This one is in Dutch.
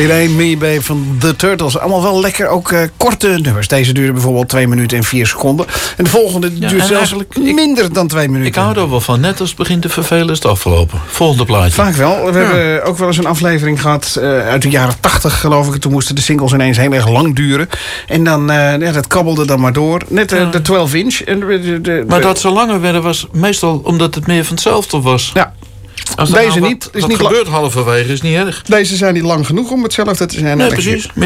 Elaine Meebe van The Turtles. Allemaal wel lekker, ook korte nummers. Deze duurde bijvoorbeeld 2 minuten en 4 seconden. En de volgende duurt zelfs minder dan 2 minuten. Ik hou er wel van. Net als het begint te vervelen is het afgelopen. Volgende plaatje. Vaak wel. We hebben ook wel eens een aflevering gehad uit de jaren 80, geloof ik. Toen moesten de singles ineens heel erg lang duren. En dan, dat kabbelde dan maar door. Net de 12-inch. Maar dat ze langer werden was meestal omdat het meer van hetzelfde was. Ja. Als Deze nou niet. Wat gebeurt halverwege is niet erg. Deze zijn niet lang genoeg om hetzelfde te zijn. Nee, precies.